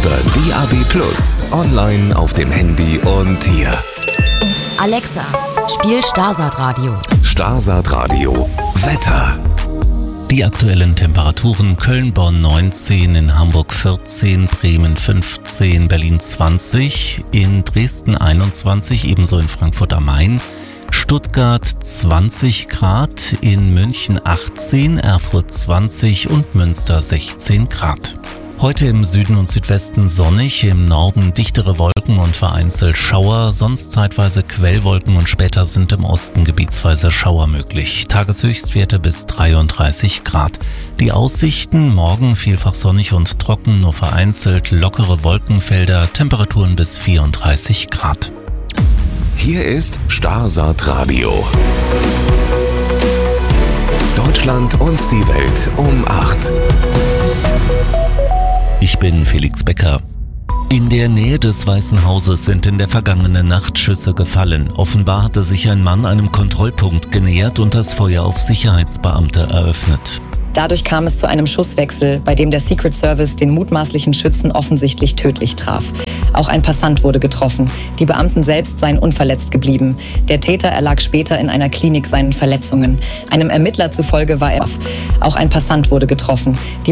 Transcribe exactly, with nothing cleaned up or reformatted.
Über D A B Plus, online auf dem Handy und hier. Alexa, spiel Starsat Radio. Starsat Radio. Wetter. Die aktuellen Temperaturen: Köln-Bonn neunzehn, in Hamburg vierzehn, Bremen fünfzehn, Berlin zwanzig, in Dresden einundzwanzig, ebenso in Frankfurt am Main, Stuttgart zwanzig Grad, in München achtzehn, Erfurt zwanzig und Münster sechzehn Grad. Heute im Süden und Südwesten sonnig, im Norden dichtere Wolken und vereinzelt Schauer, sonst zeitweise Quellwolken und später sind im Osten gebietsweise Schauer möglich. Tageshöchstwerte bis dreiunddreißig Grad. Die Aussichten: morgen vielfach sonnig und trocken, nur vereinzelt lockere Wolkenfelder, Temperaturen bis vierunddreißig Grad. Hier ist Starsat Radio. Deutschland und die Welt um acht. Ich bin Felix Becker. In der Nähe des Weißen Hauses sind in der vergangenen Nacht Schüsse gefallen. Offenbar hatte sich ein Mann einem Kontrollpunkt genähert und das Feuer auf Sicherheitsbeamte eröffnet. Dadurch kam es zu einem Schusswechsel, bei dem der Secret Service den mutmaßlichen Schützen offensichtlich tödlich traf. Auch ein Passant wurde getroffen. Die Beamten selbst seien unverletzt geblieben. Der Täter erlag später in einer Klinik seinen Verletzungen. Einem Ermittler zufolge war er. Auch ein Passant wurde getroffen. Die